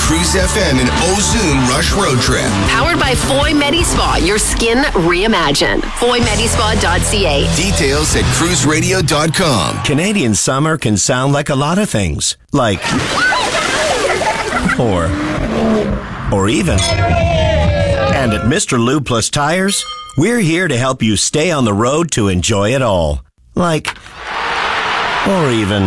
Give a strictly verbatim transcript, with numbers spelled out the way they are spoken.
Cruise F M and Ozune Rush Road Trip. Powered by Foy MediSpa, your skin reimagined. foy medispa dot c a. Details at cruise radio dot com. Canadian summer can sound like a lot of things. Like... Or... Or even... And at Mister Lube Plus Tires, we're here to help you stay on the road to enjoy it all. Like... Or even...